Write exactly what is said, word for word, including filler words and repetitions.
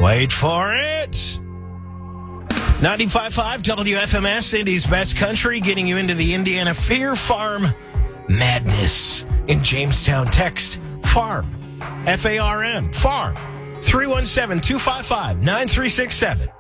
Wait for it. ninety-five point five W F M S, Indy's best country, getting you into the Indiana Fear Farm madness in Jamestown. Text FARM, F A R M, FARM, three one seven, two five five, nine three six seven.